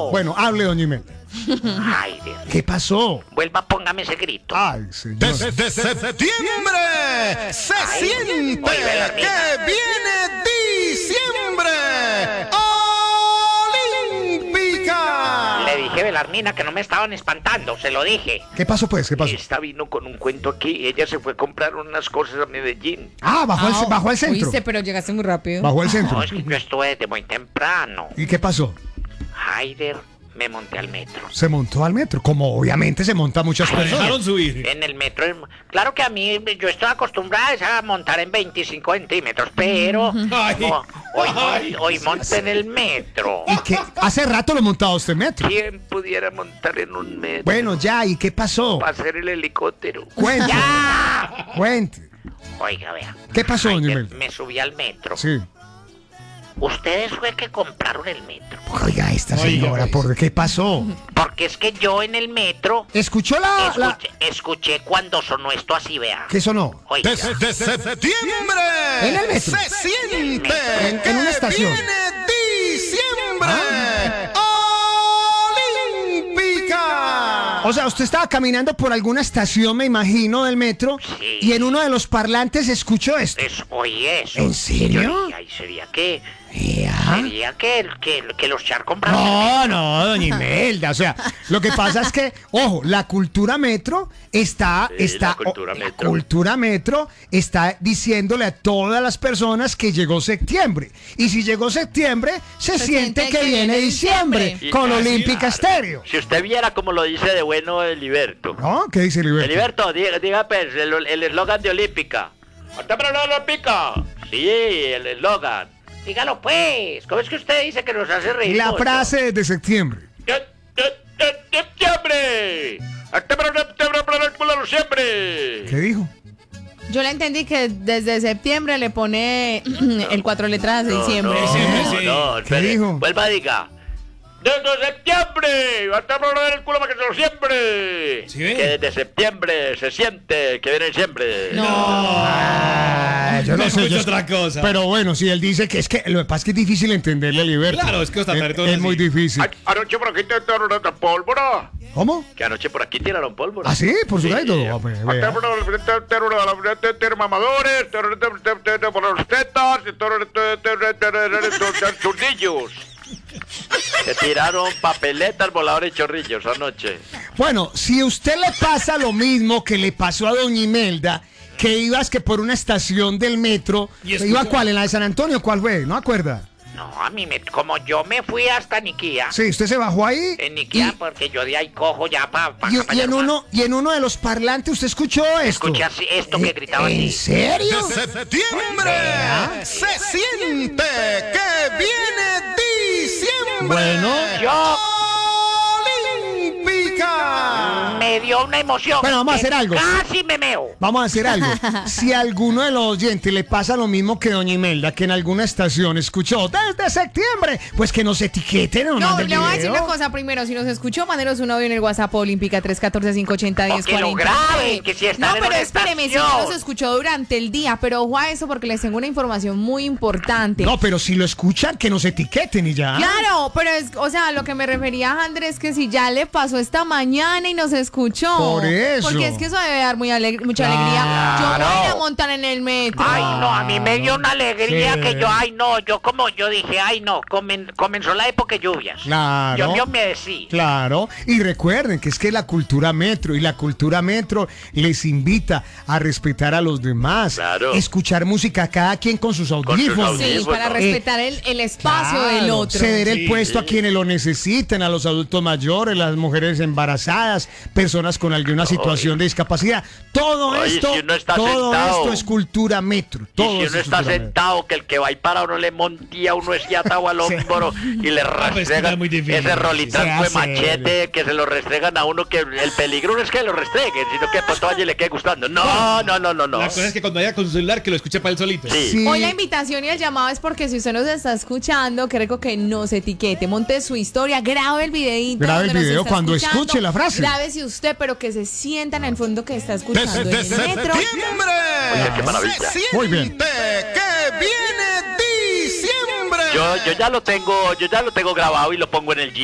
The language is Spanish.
aló. Bueno, hable, doña Imelda. Ay, Dios. ¿Qué pasó? Vuelva, póngame ese grito. Ay, señor. Desde septiembre se siente oye, Belarmina. que viene diciembre olímpica. Le dije, Belarmina, que no me estaban espantando, se lo dije. ¿Qué pasó, pues? ¿Qué pasó? Esta vino con un cuento aquí, ella se fue a comprar unas cosas a Medellín. Ah, bajó al centro. Oíste, pero llegaste muy rápido. Bajó al centro. No, es que yo estuve desde muy temprano. ¿Y qué pasó? Haider, me monté al metro. Se montó al metro, como obviamente se monta muchas Dejaron personas. subir. En el metro, claro que a mí, yo estoy acostumbrada a montar en 25 centímetros, pero Ay. hoy monté en el metro. ¿Y qué? Hace rato lo montaba usted en metro. ¿Quién pudiera montar en un metro? Bueno, ya, ¿y qué pasó? Para hacer el helicóptero. Cuente, ¡Ya! cuente. Oiga, vea. ¿Qué pasó, doña Haider, Imelda? me subí al metro. Sí. Ustedes fue que compraron el metro. Oiga, esta Oiga, señora, pues. ¿por qué pasó? Porque es que yo en el metro ¿Escuchó la... escuché cuando sonó esto así, vea. ¿Qué sonó? Oiga. Desde septiembre En el metro. se siente En una que estación. viene diciembre olímpica. O sea, usted estaba caminando por alguna estación, me imagino, del metro, Sí. y en uno de los parlantes escuchó esto. Oí eso. ¿En serio? Yo dije, ay, sería que Ya. los Char compraron. No, doña Imelda, o sea, lo que pasa es que, ojo, la cultura metro está, la cultura la metro. cultura metro está diciéndole a todas las personas que llegó septiembre. Y si llegó septiembre, se siente que viene diciembre, Y- con ah, sí, Olímpica claro. Estéreo. Si usted viera como lo dice de bueno Eliberto. ¿No? ¿Qué dice Liberto? Eliberto, diga pues el eslogan de Olímpica. ¿Usted pero no Olímpica? Sí, el eslogan. Dígalo pues. ¿Cómo es que usted dice que nos hace reír? La mucho? frase de septiembre. ¡Septiembre! ¡Septiembre! ¿Qué dijo? Yo le entendí que desde septiembre le pone el 4 letras de diciembre. No, ¿Qué espere. dijo? Vuelva, diga. ¡Desde septiembre! ¡Hasta el culo para que se lo siempre! ¿Sí ve? Que desde septiembre se siente que viene siempre. Yo no sé. Escucho otra cosa. Pero bueno, si él dice que es que lo que pasa es que es difícil entenderle a Liberto. Claro, es que hasta todo es así. muy difícil. Anoche por aquí tiraron pólvora. ¿Cómo? Que anoche por aquí tiraron pólvora. ¿Ah, sí? ¿Por su lado? Ah, pues, vea. Mamadores, por los tetas, churrillos. Se tiraron papeletas, voladores y chorrillos anoche. Bueno, si a usted le pasa lo mismo que le pasó a doña Imelda, que ibas que por una estación del metro, Y escuchó- ¿iba cuál? ¿En la de San Antonio? ¿Cuál fue? ¿No acuerda? No, a mí como yo me fui hasta Niquía. Sí, usted se bajó ahí. En Niquía, porque yo de ahí cojo ya para Y en uno de los parlantes usted escuchó esto. Escuché así, esto que gritaba ¿En así. serio? Desde septiembre se siente que viene diciembre Bueno. Yo olímpica. me dio una emoción. Bueno, vamos a que hacer algo. Casi me meo. Vamos a hacer algo. Si a alguno de los oyentes le pasa lo mismo que doña Imelda, que en alguna estación escuchó desde septiembre, pues que nos etiqueten o No, manden le voy a decir video. una cosa primero. Si nos escuchó, mándenos un audio en el WhatsApp Olímpica 314-580-1040. O que lo graben, que si están No, en pero una espéreme, si no estación. nos escuchó durante el día. Pero ojo a eso porque les tengo una información muy importante. No, pero si lo escuchan, que nos etiqueten y ya. Claro, pero es, o sea, lo que me refería a Andrés, que si ya le pasó esta mañana y nos escuchó. Por eso. Porque es que eso debe dar mucha alegría. Yo voy a ir a montar en el metro. Ay, no, a mí me dio una alegría Sí. que yo dije, ay, no, comenzó la época de lluvias. Claro. Yo me decía. Claro, y recuerden que es que la cultura metro y la cultura metro les invita a respetar a los demás, Claro. escuchar música cada quien con sus audífonos. Sí, para respetar el espacio Claro, del otro. ceder el Sí. puesto a quienes lo necesiten, a los adultos mayores, las mujeres embarazadas, personas con alguna situación de discapacidad. Todo Oye, esto, si uno está todo sentado, esto es cultura metro. Todo Y si esto uno es está cultura metro. sentado, que el que va y para uno le montía, uno es ya atado al hombro y le pues, restregan es muy difícil. ese rolitranco de Se hace. machete, que se lo restregan a uno, que el peligro no es que lo restreguen, sino que por todo allí le quede gustando. No. La cosa es que cuando vaya con su celular, que lo escuche para él solito. Sí. Sí. Hoy la invitación y el llamado es porque si usted nos está escuchando, qué rico que nos etiquete, monte su historia, grabe el videíto. Grabe el donde nos video está cuando escuchando, escuche la frase. Grábese usted, pero que se sienta en el fondo que está escuchando en Desde el metro. septiembre Oye, qué maravilla. se Muy bien. siente que viene diciembre. Yo ya lo tengo grabado y lo pongo en el